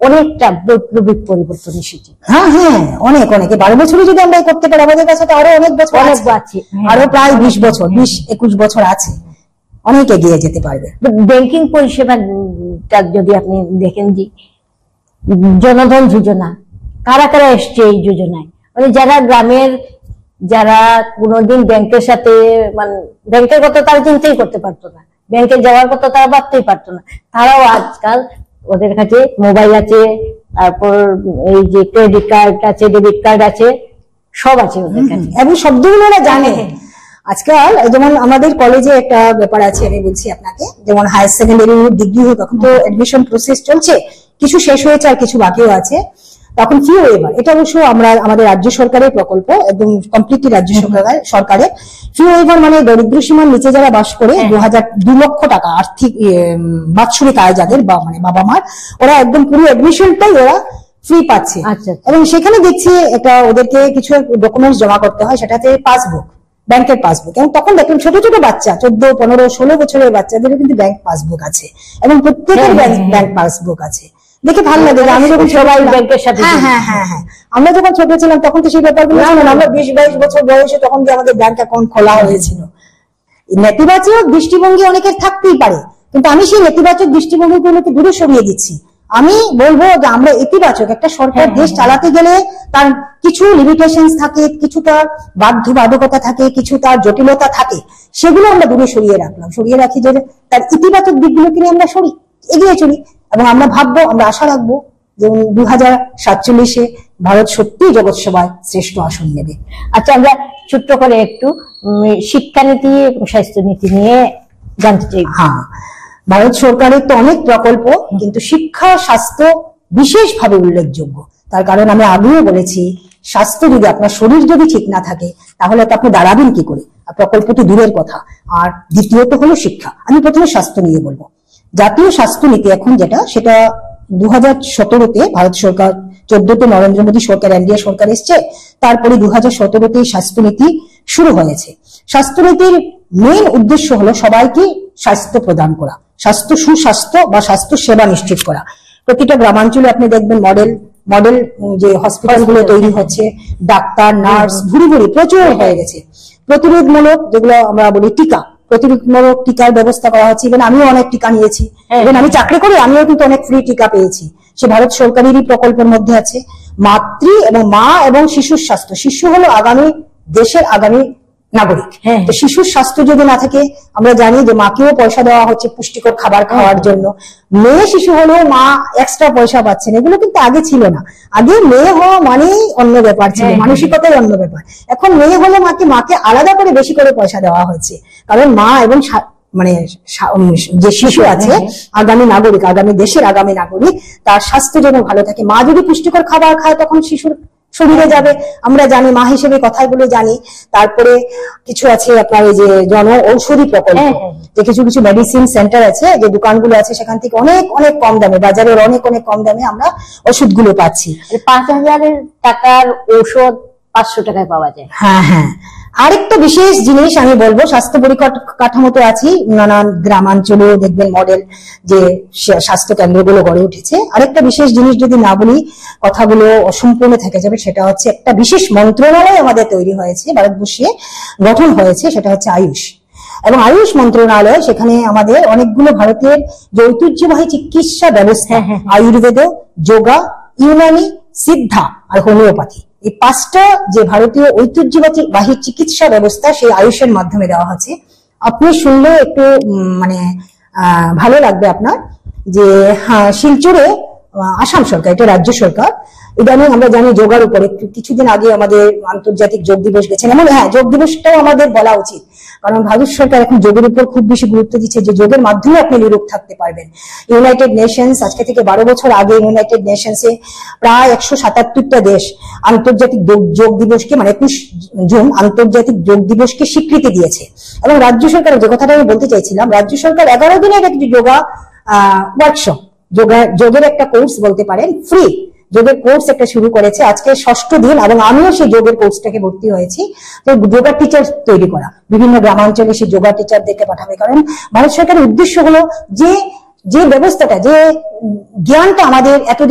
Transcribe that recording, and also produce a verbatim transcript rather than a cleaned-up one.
অনেকটা বৈপ্লবিক পরিবর্তন এসেছে। হ্যাঁ হ্যাঁ অনেক অনেকে বারো বছরে যদি আমরা করতে পারি, আমাদের কাছে তো আরো অনেক বছর আছে, আরো প্রায় বিশ বছর বিশ একুশ বছর আছে, অনেক এগিয়ে যেতে পারবে। ব্যাংকিং পরিষেবাটা যদি আপনি দেখেন যে জনধন যোজনা, কারা কারা এসছে এই যোজনায়, মানে যারা গ্রামের, যারা কোনোদিন ব্যাংকের সাথে মানে ব্যাংকের কথা তারা চিন্তাই করতে পারতো না, ব্যাংকে যাওয়ার কথা তারা ভাবতেই পারতো না, তারাও আজকাল ওদের কাছে মোবাইল আছে, তারপর এই যে ক্রেডিট কার্ড আছে, ডেবিট কার্ড আছে, সব আছে ওদের কাছে এবং শব্দগুলো ওরা জানে। আজকাল যেমন আমাদের কলেজে একটা ব্যাপার আছে, আমি বলছি আপনাকে, যেমন হায়ার সেকেন্ডারি ডিগ্রি হোক, এখন তো এডমিশন প্রসেস চলছে, কিছু শেষ হয়েছে আর কিছু বাকিও আছে। তখন ফি ওয়েভার, এটা অবশ্য আমরা আমাদের রাজ্য সরকারের প্রকল্প, একদম কমপ্লিটলি রাজ্য সরকার সরকারের ফি ওয়েভার, মানে দরিদ্র সীমার নিচে যারা বাস করে দু হাজার দু লক্ষ টাকা আর্থিক বাৎসরিক আয় যাদের, বা মানে বাবা মার, ওরা একদম পুরো এডমিশনটাই ওরা ফ্রি পাচ্ছে। এবং সেখানে দেখছি একটা ওদেরকে কিছু ডকুমেন্টস জমা করতে হয়, সেটাতে পাসবুক, ব্যাংকের পাসবুক। এবং তখন দেখুন ছোট ছোট বাচ্চা, চোদ্দ পনেরো ষোলো বছরের বাচ্চাদেরও কিন্তু ব্যাংক পাসবুক আছে, এবং প্রত্যেকের ব্যাংক পাসবুক আছে। দেখে ভালো লাগে। আমি যখন সবাই ব্যাংকের সাথে, হ্যাঁ হ্যাঁ হ্যাঁ হ্যাঁ আমরা যখন ছোট ছিলাম তখন তো সেই ব্যাপারগুলো ছিল না। আমরা বিশ বাইশ বছর বয়সে তখন যে আমাদের ব্যাংক অ্যাকাউন্ট খোলা হয়েছিল। নেতিবাচক দৃষ্টিভঙ্গি অনেকের থাকতেই পারে, কিন্তু আমি সেই নেতিবাচক দৃষ্টিভঙ্গিগুলোকে দূরে সরিয়ে দিচ্ছি। আমি বলবো যে আমরা ইতিবাচক, একটা সরকার দেশ চালাতে গেলে তার কিছু লিমিটেশন থাকে, কিছু তার বাধ্যবাধকতা থাকে, কিছু তার জটিলতা থাকে, সেগুলো আমরা দূরে সরিয়ে রাখলাম, সরিয়ে রাখি যে তার ইতিবাচক দিকগুলোকে নিয়ে আমরা সরি এগিয়ে চলি। এবং আমরা ভাববো, আমরা আশা রাখবো যে দু হাজার সাতচল্লিশে ভারত সত্যি জগৎ সভায় শ্রেষ্ঠ আসন নেবে। আচ্ছা, আমরা ছোট্ট করে একটু শিক্ষানীতি এবং স্বাস্থ্যনীতি নিয়ে জানতে চাই। হ্যাঁ, ভারত সরকারের তো অনেক প্রকল্প, কিন্তু শিক্ষা স্বাস্থ্য বিশেষভাবে উল্লেখযোগ্য। তার কারণ আমি আগেও বলেছি, স্বাস্থ্য যদি, আপনার শরীর যদি ঠিক না থাকে তাহলে তো আপনি দাঁড়াবেন কি করে, আর প্রকল্পটি দূরের কথা। আর দ্বিতীয়ত হলো শিক্ষা। আমি প্রথমে স্বাস্থ্য নিয়ে বলবো। জাতীয় স্বাস্থ্য নীতি এখন যেটা, সেটা দু হাজার সতেরোতে ভারত সরকার, চোদ্দতে নরেন্দ্র মোদী সরকার, এনডিএ সরকার এসছে, তারপরে দু হাজার সতেরোতে স্বাস্থ্যনীতি শুরু হয়েছে। স্বাস্থ্যনীতির মেইন উদ্দেশ্য হলো সবাইকে স্বাস্থ্য প্রদান করা, স্বাস্থ্য সুস্বাস্থ্য বা স্বাস্থ্য সেবা নিশ্চিত করা। প্রতিটা গ্রামাঞ্চলে আপনি দেখবেন মডেল মডেল যে হসপিটাল গুলো তৈরি হচ্ছে, ডাক্তার নার্স ভুরি ভুরি প্রচুর হয়ে গেছে। প্রতিরোধমূলক যেগুলো আমরা বলি টিকা, প্রতিরোধমূলক টিকার ব্যবস্থা করা হচ্ছে। ইভেন আমিও অনেক টিকা নিয়েছি, ইভেন আমি চাকরি করি, আমিও কিন্তু অনেক ফ্রি টিকা পেয়েছি। সে ভারত সরকারেরই প্রকল্পের মধ্যে আছে। মাতৃ এবং মা এবং শিশুর স্বাস্থ্য, শিশু হলো আগামী দেশের আগামী নাগরিক। তো শিশুর স্বাস্থ্য যদি না থাকে, আমরা জানি যে মাকেও পয়সা দেওয়া হচ্ছে পুষ্টিকর খাবার খাওয়ার জন্য। মেয়ে শিশু হলেও মা এক্সট্রা পয়সা পাচ্ছেন, এগুলো কিন্তু আগে ছিল না। আগে মেয়ে হওয়া মানেই অন্য ব্যাপার ছিল, মানসিকতাই অন্য ব্যাপার। এখন মেয়ে হলে মাকে মাকে আলাদা করে বেশি করে পয়সা দেওয়া হচ্ছে, কারণ মা এবং মানে যে শিশু আছে আগামী নাগরিক, আগামী দেশের আগামী নাগরিক, তার স্বাস্থ্য যেন ভালো থাকে। মা যদি পুষ্টিকর খাবার খায় তখন শিশুর শরীরে যাবে, আমরা জানি, মা হিসেবে কথাগুলো জানি। তারপরে কিছু আছে আপনার এই যে জন ঔষধি প্রকল্প, যে কিছু কিছু মেডিসিন সেন্টার আছে, যে দোকানগুলো আছে, সেখান থেকে অনেক অনেক কম দামে, বাজারের অনেক অনেক কম দামে আমরা ওষুধগুলো পাচ্ছি। পাঁচ হাজারের টাকার ঔষধ পাঁচশো টাকায় পাওয়া যায়। হ্যাঁ হ্যাঁ আরেকটা বিশেষ জিনিস আমি বলবো, স্বাস্থ্য পরিকাঠামো তো আছে, নানান গ্রামাঞ্চলেও দেখবেন মডেল যে স্বাস্থ্য কেন্দ্রগুলো গড়ে উঠেছে। আরেকটা বিশেষ জিনিস যদি না বলি কথাগুলো অসম্পূর্ণ থেকে যাবে, সেটা হচ্ছে একটা বিশেষ মন্ত্রণালয় আমাদের তৈরি হয়েছে, ভারতবর্ষে গঠন হয়েছে, সেটা হচ্ছে আয়ুষ। এবং আয়ুষ মন্ত্রণালয়, সেখানে আমাদের অনেকগুলো ভারতের যে ঐতিহ্যবাহী চিকিৎসা ব্যবস্থা, আয়ুর্বেদ, যোগা, ইউনানি, সিদ্ধা আর হোমিওপ্যাথি, এই পাঁচটা যে ভারতীয় ঐতিহ্যবাহী চিকিৎসা ব্যবস্থা, সেই আয়ুষের মাধ্যমে দেওয়া হচ্ছে। আপনি শুনলে একটু মানে আহ ভালো লাগবে আপনার, যে হ্যাঁ শিলচরে আসাম সরকার, এটা রাজ্য সরকার, ইদানিং আমরা জানি যোগার উপরে, কিছুদিন আগে আমাদের আন্তর্জাতিক যোগ দিবস গেছেন, এমন হ্যাঁ যোগ দিবসটাও আমাদের বলা উচিত, কারণ ভারত সরকার এখন যোগের উপর খুব বেশি গুরুত্ব দিচ্ছে, যে যোগের মাধ্যমে আপনি নিরোগ থাকতে পারবেন। ইউনাইটেড নেশনস, আজকে থেকে বারো বছর আগে ইউনাইটেড নেশনসে প্রায় একশো সাতাত্তরটা দেশ আন্তর্জাতিক যোগ দিবসকে, মানে একুশ জুন আন্তর্জাতিক যোগ দিবসকে স্বীকৃতি দিয়েছে। এবং রাজ্য সরকার, যে কথাটা আমি বলতে চাইছিলাম, রাজ্য সরকার এগারো দিনের একটি যোগা আহ ওয়ার্কশপ, যোগা যোগের একটা কোর্স বলতে পারেন, ফ্রি যোগের কোর্স একটা শুরু করেছে। আজকে ষষ্ঠ দিন, এবং আমিও সেই যোগের কোর্সটাকে ভর্তি হয়েছি। তো যোগা টিচার তৈরি করা, বিভিন্ন গ্রামাঞ্চলে সেই যোগা টিচারদেরকে পাঠাবে। কারণ ভারত সরকারের উদ্দেশ্য হলো যে যে ব্যবস্থাটা, যে জ্ঞানটা আমাদের এত